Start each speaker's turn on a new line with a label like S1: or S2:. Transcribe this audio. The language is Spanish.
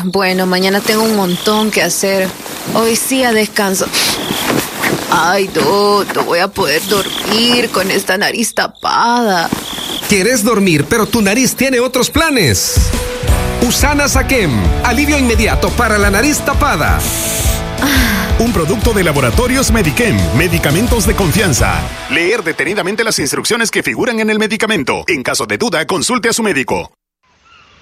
S1: Bueno, mañana tengo un montón que hacer. Hoy sí a descanso. Ay, no voy a poder dormir con esta nariz tapada.
S2: ¿Quieres dormir, pero tu nariz tiene otros planes? Usana Saquem, alivio inmediato para la nariz tapada.
S3: Un producto de Laboratorios Medichem, medicamentos de confianza. Leer detenidamente las instrucciones que figuran en el medicamento. En caso de duda, consulte a su médico.